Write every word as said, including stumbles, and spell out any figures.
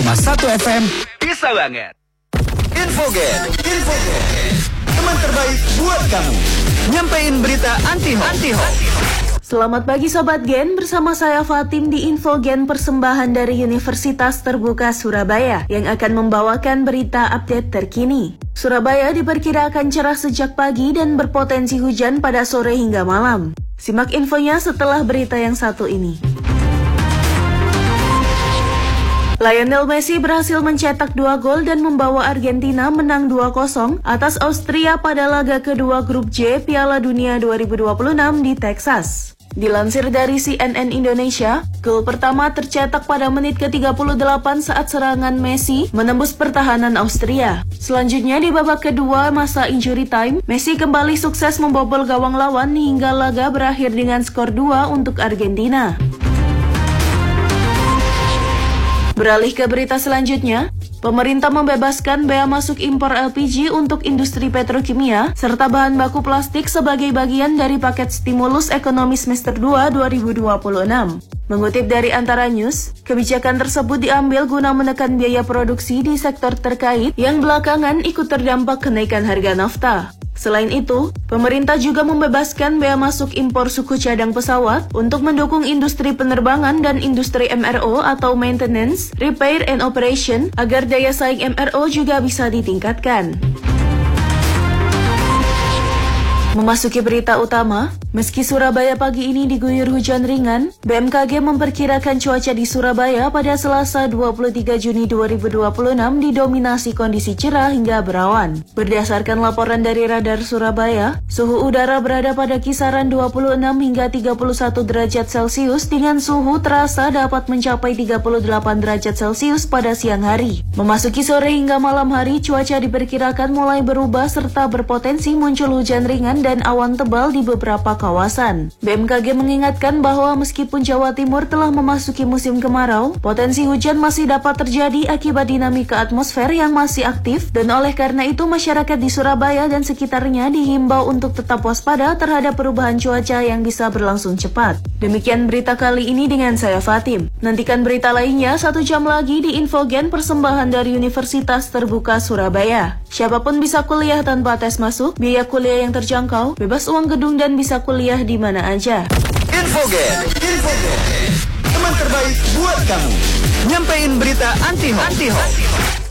koma satu F M bisa banget. Infogen, Infogen, teman terbaik buat kamu. Nyampein berita anti-hoax. Anti-hoax. Selamat pagi Sobat Gen, bersama saya Fatim di Infogen persembahan dari Universitas Terbuka Surabaya yang akan membawakan berita update terkini. Surabaya diperkirakan cerah sejak pagi dan berpotensi hujan pada sore hingga malam. Simak infonya setelah berita yang satu ini. Lionel Messi berhasil mencetak dua gol dan membawa Argentina menang dua kosong atas Austria pada laga kedua grup J Piala Dunia dua ribu dua puluh enam di Texas. Dilansir dari C N N Indonesia, gol pertama tercetak pada menit ke tiga puluh delapan saat serangan Messi menembus pertahanan Austria. Selanjutnya di babak kedua masa injury time, Messi kembali sukses membobol gawang lawan hingga laga berakhir dengan skor dua untuk Argentina. Beralih ke berita selanjutnya, pemerintah membebaskan bea masuk impor L P G untuk industri petrokimia serta bahan baku plastik sebagai bagian dari paket stimulus ekonomi semester dua dua ribu dua puluh enam. Mengutip dari Antara News, kebijakan tersebut diambil guna menekan biaya produksi di sektor terkait yang belakangan ikut terdampak kenaikan harga nafta. Selain itu, pemerintah juga membebaskan bea masuk impor suku cadang pesawat untuk mendukung industri penerbangan dan industri M R O atau Maintenance, Repair and Operation agar daya saing M R O juga bisa ditingkatkan. Memasuki berita utama, meski Surabaya pagi ini diguyur hujan ringan, B M K G memperkirakan cuaca di Surabaya pada Selasa dua puluh tiga Juni dua ribu dua puluh enam didominasi kondisi cerah hingga berawan. Berdasarkan laporan dari Radar Surabaya, suhu udara berada pada kisaran dua puluh enam hingga tiga puluh satu derajat Celcius dengan suhu terasa dapat mencapai tiga puluh delapan derajat Celcius pada siang hari. Memasuki sore hingga malam hari, cuaca diperkirakan mulai berubah serta berpotensi muncul hujan ringan dan awan tebal di beberapa kawasan. B M K G mengingatkan bahwa meskipun Jawa Timur telah memasuki musim kemarau, potensi hujan masih dapat terjadi akibat dinamika atmosfer yang masih aktif dan oleh karena itu masyarakat di Surabaya dan sekitarnya dihimbau untuk tetap waspada terhadap perubahan cuaca yang bisa berlangsung cepat. Demikian berita kali ini dengan saya Fatim. Nantikan berita lainnya satu jam lagi di Infogen persembahan dari Universitas Terbuka Surabaya. Siapapun bisa kuliah tanpa tes masuk, biaya kuliah yang terjangkau, bebas uang gedung dan bisa kuliah di mana aja. Infogen, Infogen, teman terbaik buat kamu. Nyampein berita anti-hoax. Anti-hoax.